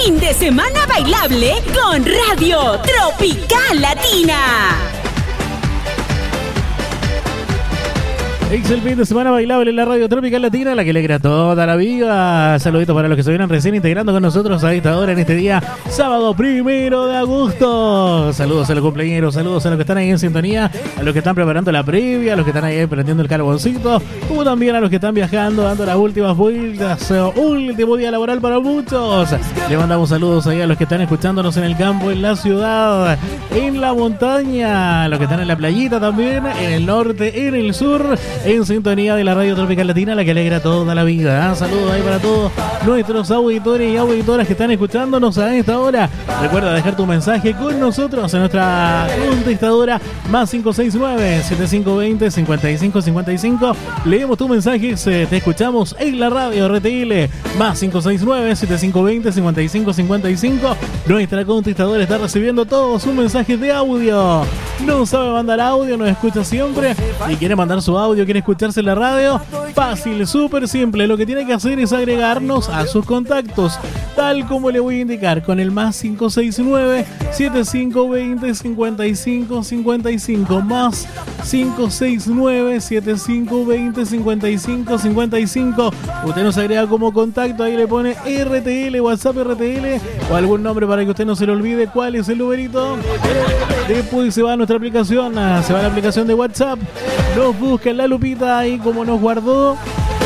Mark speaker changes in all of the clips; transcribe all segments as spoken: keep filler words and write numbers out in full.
Speaker 1: Fin de semana bailable con Radio Tropical Latina.
Speaker 2: Es el fin de semana bailable en la Radio Tropical Latina, la que alegra toda la vida. Saluditos para los que se vienen recién integrando con nosotros a esta hora en este día, sábado primero de agosto. Saludos a los cumpleaños, saludos a los que están ahí en sintonía, a los que están preparando la previa, a los que están ahí prendiendo el carboncito, como también a los que están viajando, dando las últimas vueltas. Último día laboral para muchos. Le mandamos saludos ahí a los que están escuchándonos en el campo, en la ciudad, en la montaña, a los que están en la playita también, en el norte, en el sur, en sintonía de la Radio Tropical Latina, la que alegra toda la vida. Saludos ahí para todos nuestros auditores y auditoras que están escuchándonos a esta hora. Recuerda dejar tu mensaje con nosotros en nuestra contestadora más cinco seis nueve, siete cinco dos cero, cinco cinco cinco cinco. Leemos tu mensaje, te escuchamos en la radio R T L más cinco seis nueve, siete cinco dos cero, cinco cinco cinco cinco. Nuestra contestadora está recibiendo todos sus mensajes de audio. No sabe mandar audio, nos escucha siempre y quiere mandar su audio, quiere escucharse en la radio. Fácil, súper simple. Lo que tiene que hacer es agregarnos a sus contactos, tal como le voy a indicar, con el más cinco seis nueve, siete cinco dos cero, cinco cinco cinco cinco, más cinco seis nueve, siete cinco dos cero, cinco cinco cinco cinco. Usted nos agrega como contacto, ahí le pone R T L, WhatsApp R T L o algún nombre para que usted no se le olvide cuál es el numerito. Después se va a nuestra aplicación, se va a la aplicación de WhatsApp, nos busca en la lupita ahí como nos guardó.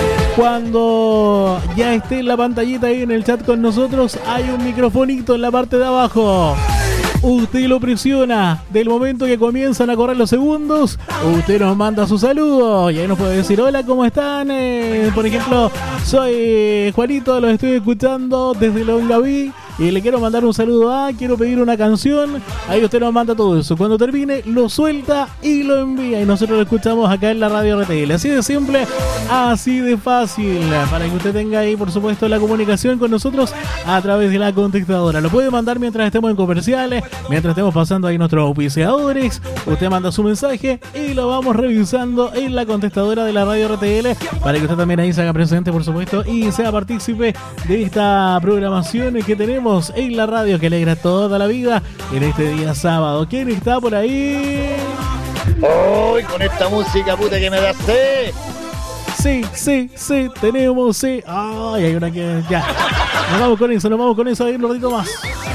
Speaker 2: Cuando ya esté en la pantallita ahí en el chat con nosotros, hay un microfonito en la parte de abajo. Usted lo presiona. Del momento que comienzan a correr los segundos, usted nos manda su saludo y ahí nos puede decir: hola, ¿cómo están? Eh, por ejemplo, soy Juanito, los estoy escuchando desde Longaví y le quiero mandar un saludo a, quiero pedir una canción. Ahí usted nos manda todo eso. Cuando termine, lo suelta y lo envía y nosotros lo escuchamos acá en la radio R T L. Así de simple, así de fácil, para que usted tenga ahí, por supuesto, la comunicación con nosotros a través de la contestadora. Lo puede mandar mientras estemos en comerciales, mientras estemos pasando ahí nuestros auspiciadores. Usted manda su mensaje y lo vamos revisando en la contestadora de la radio R T L para que usted también ahí se haga presente, por supuesto, y sea partícipe de esta programación que tenemos en la radio que alegra toda la vida en este día sábado. ¿Quién está por ahí?
Speaker 3: ¡Ay, con esta música puta que me da sed!
Speaker 2: Sí, sí, sí, tenemos, sí. Ay, hay una que... Ya, nos vamos con eso, nos vamos con eso ahí un ratito más.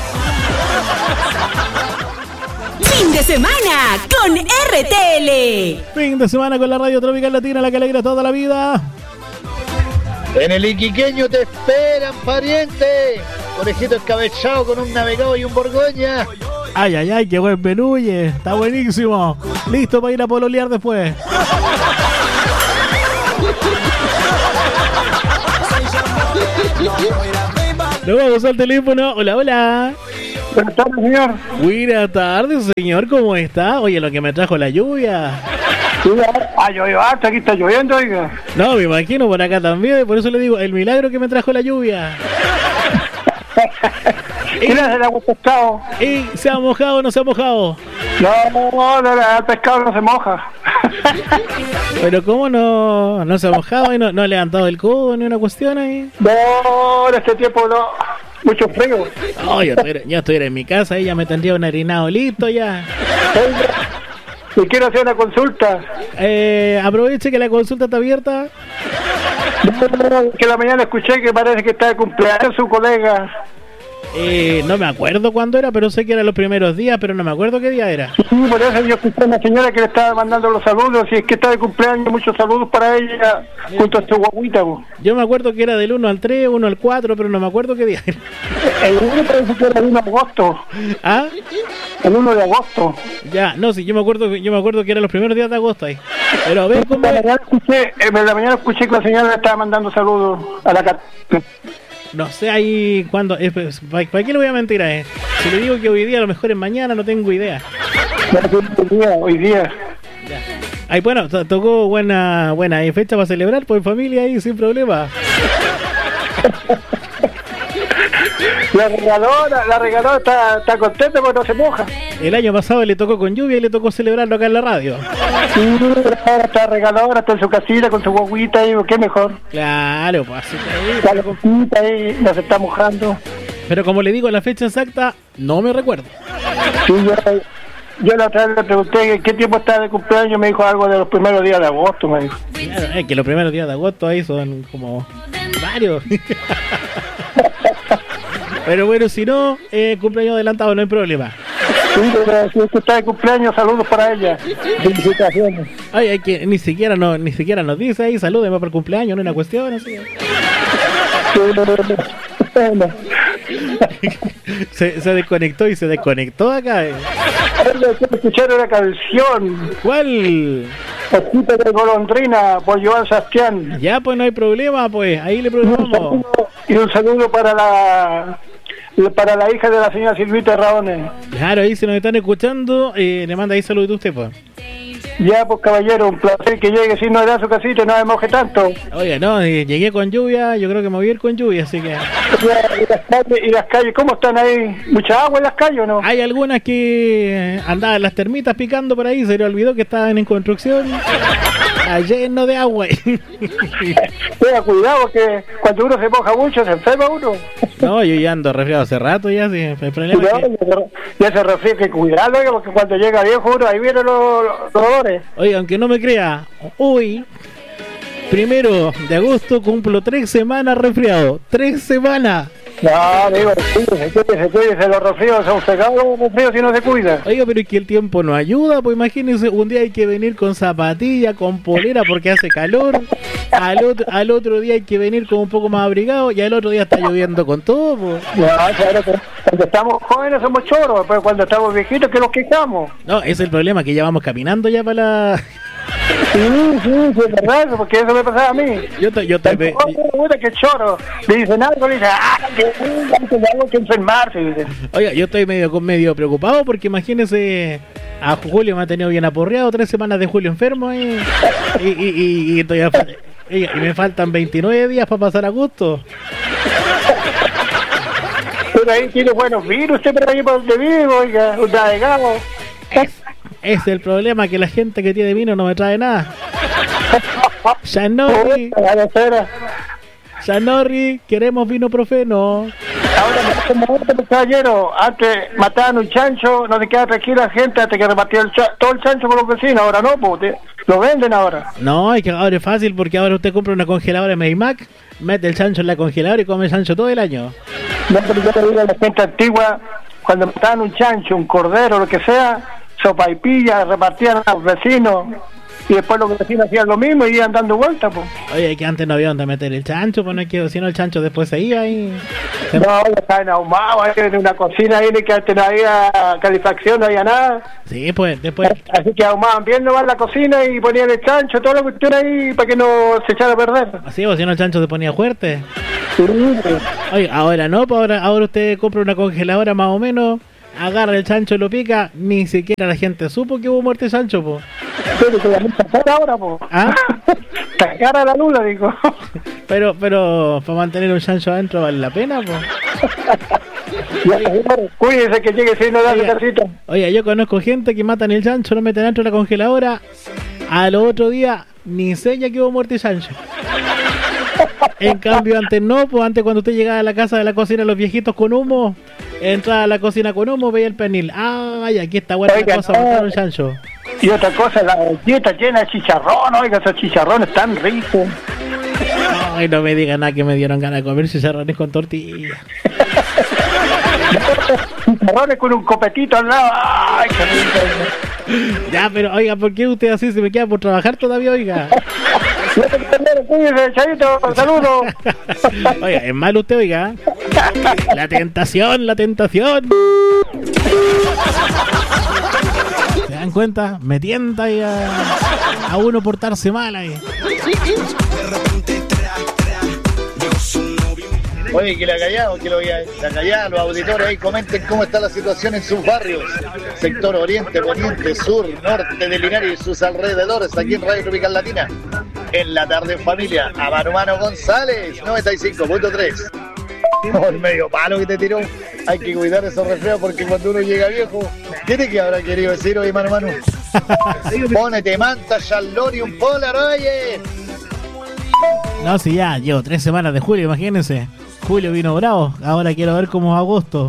Speaker 1: Fin de semana con R T L.
Speaker 2: Fin de semana con la Radio Tropical Latina, la que alegra toda la vida.
Speaker 3: En el Iquiqueño te esperan, pariente. Conejito escabechado con un navegado y un borgoña.
Speaker 2: Ay, ay, ay, qué buen menuye. Está buenísimo. Listo para ir a pololear después. Nos vamos al teléfono. Hola, hola.
Speaker 4: Buenas tardes, señor.
Speaker 2: Buenas tardes, señor. ¿Cómo está? Oye, lo que me trajo la lluvia.
Speaker 4: Ah, llovió harto, aquí está lloviendo, oiga.
Speaker 2: No, me imagino por acá también. Por eso le digo, el milagro que me trajo la lluvia.
Speaker 4: ¿Qué le hace el agua al pescado?
Speaker 2: ¿Y se ha mojado o no se ha mojado?
Speaker 4: No, no, no, el pescado no se moja.
Speaker 2: Pero ¿cómo no, no se ha mojado y no, no ha levantado el codo ni una cuestión ahí?
Speaker 4: No, en este tiempo no. Mucho frío.
Speaker 2: No, yo estuviera, yo estuviera en mi casa y ya me tendría un harinado listo ya.
Speaker 4: Y quiero hacer una consulta.
Speaker 2: Eh, aproveche que la consulta está abierta.
Speaker 4: No, que la mañana escuché que parece que está de cumpleaños su colega.
Speaker 2: Eh, no me acuerdo cuándo era, pero sé que eran los primeros días, pero no me acuerdo qué día era.
Speaker 4: Sí, por eso yo escuché a una señora que le estaba mandando los saludos, y es que está de cumpleaños, muchos saludos para ella, junto a su guaguita. Bo.
Speaker 2: Yo me acuerdo que era del uno al tres, uno al cuatro, pero no me acuerdo qué día era.
Speaker 4: El uno parece que era el uno de agosto.
Speaker 2: ¿Ah?
Speaker 4: El uno de agosto.
Speaker 2: Ya, no, sí, yo me acuerdo, yo me acuerdo que eran los primeros días de agosto ahí. Pero a ver cómo...
Speaker 4: En la mañana escuché, en la mañana escuché que la señora le estaba mandando saludos a la cat...
Speaker 2: No sé ahí cuándo. Eh, pues, ¿para, ¿Para qué le voy a mentir a él? Si le digo que hoy día, a lo mejor es mañana, no tengo idea.
Speaker 4: Hoy día, hoy día.
Speaker 2: Ya. Ay, bueno, to- tocó buena buena eh, fecha para celebrar, pues familia ahí, sin problema.
Speaker 4: La regaladora, la regaladora está, está contenta porque no se moja.
Speaker 2: El año pasado le tocó con lluvia y le tocó celebrarlo acá en la radio.
Speaker 4: Sí, ahora está regaladora, está en su casita con su guaguita y qué mejor.
Speaker 2: Claro, pues así que ahí,
Speaker 4: Está la copita ahí, no se está mojando.
Speaker 2: Pero como le digo la fecha exacta, no me recuerdo.
Speaker 4: Sí, yo, yo la otra vez le pregunté qué tiempo está de cumpleaños, me dijo algo de los primeros días de agosto, me dijo.
Speaker 2: Claro, es que los primeros días de agosto ahí son como varios. Pero bueno, si no, eh, cumpleaños adelantado, no hay problema.
Speaker 4: Sí, pero si usted está de cumpleaños, saludos para ella. Felicitaciones.
Speaker 2: Ay, hay que ni siquiera no, ni siquiera nos dice ahí, salúdeme por el cumpleaños, no es una cuestión así. se, se desconectó y se desconectó acá. Eh.
Speaker 4: Quiero escuchar una canción.
Speaker 2: ¿Cuál?
Speaker 4: Osito de golondrina por Joan Sebastián.
Speaker 2: Ya, pues no hay problema, pues ahí le programamos.
Speaker 4: Y un saludo para la para la hija de la señora Silvita Raones.
Speaker 2: Claro, ahí se nos están escuchando, eh, le manda ahí saludos a usted, pues.
Speaker 4: Ya, pues caballero, un placer que llegue sin novedad a su casita y no me moje tanto.
Speaker 2: Oiga, no, eh, llegué con lluvia, yo creo que me voy a ir con lluvia, así que...
Speaker 4: ¿Y las calles, y las calles cómo están ahí? ¿Mucha agua en las calles o no?
Speaker 2: Hay algunas que andaban las termitas picando por ahí, se le olvidó que estaban en construcción. Está lleno de agua.
Speaker 4: Tenga cuidado que cuando uno se moja mucho se enferma uno.
Speaker 2: No, yo ya ando resfriado hace rato ya, sí, el problema
Speaker 4: Cuidado,
Speaker 2: es que...
Speaker 4: ya se refriega, que cuidado, oiga, porque cuando llega viejo uno, ahí vienen los, los dolores.
Speaker 2: Oiga, aunque no me crea, hoy, primero de agosto, cumplo tres semanas resfriado. ¡Tres semanas!
Speaker 4: No, digo, cuídese, cuídese, cuídese, los resfríos son pegados los resfríos si no se cuida.
Speaker 2: Oiga, pero es que el tiempo no ayuda, pues imagínense, un día hay que venir con zapatilla, con polera porque hace calor, al otro, al otro día hay que venir con un poco más abrigado y al otro día está lloviendo con todo, pues.
Speaker 4: No, claro, que cuando estamos jóvenes somos choros, pero cuando estamos viejitos que nos quejamos.
Speaker 2: No, ese es el problema, que ya vamos caminando ya para la...
Speaker 4: Sí, sí, sí, es verdad, porque eso me pasaba a mí.
Speaker 2: Yo te, yo te,
Speaker 4: me gusta que choro, le dicen algo, le dicen, ah, que algo que enfermarse, dicen.
Speaker 2: Oiga, yo estoy medio con medio preocupado porque imagínese, a Julio me ha tenido bien aporreado, tres semanas de Julio enfermo eh, y, y, y, y, estoy a, y, y me faltan veintinueve días para pasar a gusto.
Speaker 4: Pero ahí tiene buenos virus, usted por ahí por donde vivo, oiga, un navegado.
Speaker 2: Es el problema, que la gente que tiene vino no me trae nada. Shanorri, Shanorri, queremos vino profeno.
Speaker 4: Ahora, caballero, antes mataban un chancho, no se queda tranquila la gente hasta que repartía el cha- todo el chancho con los vecinos, ahora no, pues lo venden ahora.
Speaker 2: No, es que ahora es fácil porque ahora usted compra una congeladora de Medimac, mete el chancho en la congeladora y come chancho todo el año.
Speaker 4: No, pero yo te digo a la gente antigua, cuando mataban un chancho, un cordero, lo que sea, sopaipilla, repartían a los vecinos y después los vecinos hacían lo mismo y iban dando vueltas, pues.
Speaker 2: Oye, que antes no había donde meter el chancho, pues no es que si no el chancho después se iba y... Se...
Speaker 4: No, ya estaban ahumados, ahí en una cocina ahí que antes no había calefacción, no había nada.
Speaker 2: Sí, pues después...
Speaker 4: Así que ahumaban bien nomás la cocina y ponían el chancho, toda la cuestión ahí para que no se echara a perder.
Speaker 2: Así, pues si no el chancho se ponía fuerte.
Speaker 4: Sí, pues.
Speaker 2: Oye, ahora no, pues ahora, ahora usted compra una congeladora más o menos, agarra el chancho, lo pica, ni siquiera la gente supo que hubo muerte de chancho, po.
Speaker 4: Pero que la luz está cara ahora, po.
Speaker 2: ¿Ah?
Speaker 4: Está cara la lula, digo.
Speaker 2: Pero, pero, para mantener un chancho adentro vale la pena, po.
Speaker 4: Cuídese que llegue sin nada de casita.
Speaker 2: Oye, yo conozco gente que matan el chancho, lo meten dentro de la congeladora, al otro día ni seña que hubo muerte de chancho. En cambio, antes no, pues antes cuando usted llegaba a la casa de la cocina, los viejitos con humo, entraba a la cocina con humo, veía el pernil. Ay, aquí está buena
Speaker 4: Oiga,
Speaker 2: la cosa,
Speaker 4: no.
Speaker 2: mataron chancho.
Speaker 4: Y otra cosa, la dieta llena de chicharrón, oiga, esos chicharrones tan ricos.
Speaker 2: Ay, no me digan nada que me dieron ganas de comer chicharrones con tortilla.
Speaker 4: Chicharrones con un copetito al lado. Ay, qué rico.
Speaker 2: Ya, pero oiga, ¿por qué usted así se me queda por trabajar todavía, oiga?
Speaker 4: Cuídese, chavito, saludos.
Speaker 2: Oiga, es malo usted, oiga. La tentación, la tentación. ¿Se dan cuenta? Me tienta ahí a, a uno portarse mal ahí.
Speaker 3: Oye, que la callado, que lo la callado, los auditores ahí comenten cómo está la situación en sus barrios. Sector oriente, poniente, sur, norte de Linares y sus alrededores, aquí en Radio Tropical Latina. En la tarde en familia, a Mano Mano González, noventa y cinco punto tres. Oh, el medio palo que te tiró. Hay que cuidar esos resfriados porque cuando uno llega viejo, ¿qué te que habrá querido decir hoy, Mano Mano? Pónete manta, chalón y un polar, oye.
Speaker 2: No, si ya llevo tres semanas de julio, imagínense. Julio vino bravo. Ahora quiero ver cómo es agosto.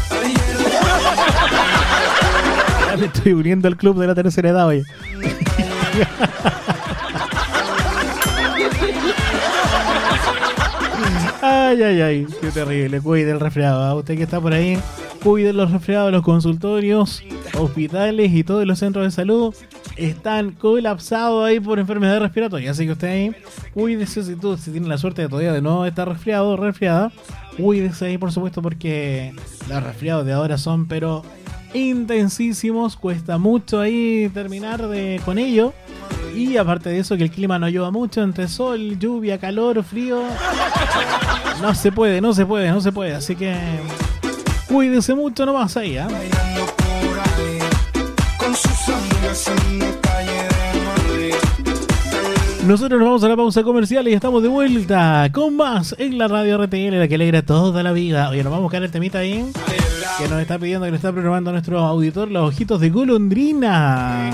Speaker 2: Ya me estoy uniendo al club de la tercera edad, oye. Ay, ay, ay, qué terrible. Cuide el resfriado. ¿eh? Usted que está por ahí, cuide los resfriados. Los consultorios, hospitales y todos los centros de salud están colapsados ahí por enfermedad respiratoria. Así que usted ahí, cuídese si tú si tiene la suerte de todavía de no estar resfriado o resfriada. Cuídese ahí, por supuesto, porque los resfriados de ahora son, pero intensísimos. Cuesta mucho ahí terminar de con ello. Y aparte de eso, que el clima no ayuda mucho, entre sol, lluvia, calor, frío. No se puede, no se puede, no se puede. Así que cuídese mucho nomás ahí, ¿eh? Nosotros nos vamos a la pausa comercial y estamos de vuelta con más en la radio R T L, la que alegra toda la vida. Oye, nos vamos a buscar el temita ahí que nos está pidiendo, que nos está programando nuestro auditor, los ojitos de golondrina.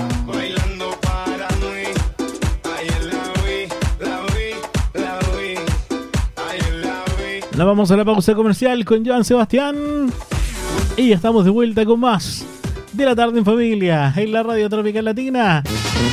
Speaker 2: Nos vamos a la pausa comercial con Joan Sebastián y estamos de vuelta con más de la tarde en familia en la radio Tropical Latina.